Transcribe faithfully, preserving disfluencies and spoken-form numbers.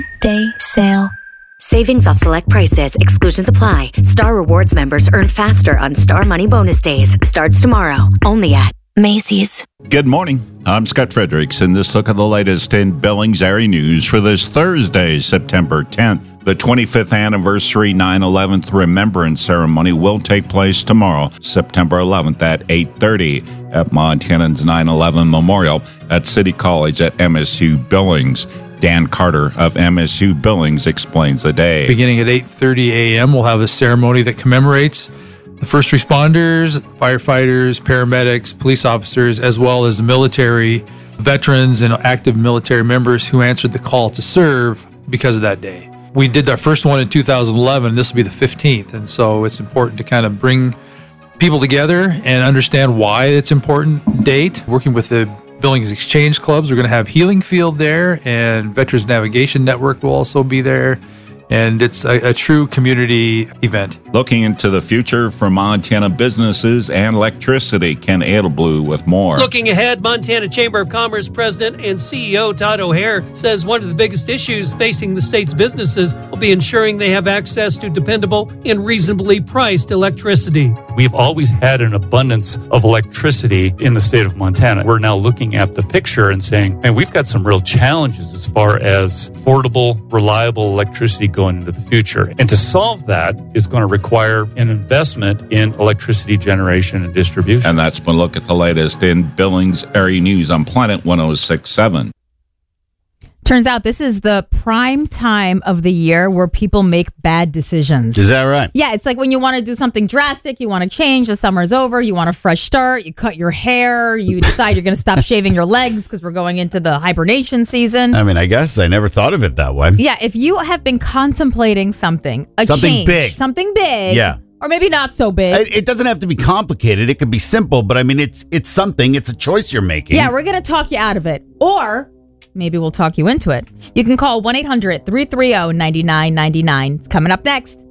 Day sale. Savings off select prices. Exclusions apply. Star Rewards members earn faster on Star Money Bonus Days. Starts tomorrow. Only at Macy's. Good morning. I'm Scott Fredericks, and this look at the latest in Billings area news for this Thursday, September tenth. The twenty-fifth anniversary nine eleven Remembrance Ceremony will take place tomorrow, September eleventh at eight thirty at Montanans nine eleven Memorial at City College at M S U Billings. Dan Carter of M S U Billings explains the day. Beginning at eight thirty a.m., we'll have a ceremony that commemorates the first responders, firefighters, paramedics, police officers, as well as the military veterans and active military members who answered the call to serve because of that day. We did our first one in two thousand eleven. This will be the fifteenth, and so it's important to kind of bring people together and understand why it's an important date. Working with the Billings Exchange Clubs, we're going to have Healing Field there, and Veterans Navigation Network will also be there. And it's a, a true community event. Looking into the future for Montana businesses and electricity, Ken Edelblue with more. Looking ahead, Montana Chamber of Commerce President and C E O Todd O'Hare says one of the biggest issues facing the state's businesses will be ensuring they have access to dependable and reasonably priced electricity. We've always had an abundance of electricity in the state of Montana. We're now looking at the picture and saying, man, we've got some real challenges as far as affordable, reliable electricity going into the future. And to solve that is going to require an investment in electricity generation and distribution. And that's been a look at the latest in Billings area news on Planet one oh six point seven. Turns out this is the prime time of the year where people make bad decisions. Is that right? Yeah, it's like when you want to do something drastic, you want to change, the summer's over, you want a fresh start, you cut your hair, you decide you're going to stop shaving your legs because we're going into the hibernation season. I mean, I guess I never thought of it that way. Yeah, if you have been contemplating something, a Something change, big. something big, Yeah. or maybe not so big. It, it doesn't have to be complicated. It could be simple, but I mean, it's it's something. It's a choice you're making. Yeah, we're going to talk you out of it. Or maybe we'll talk you into it. You can call one eight hundred three three zero nine nine nine nine. It's coming up next.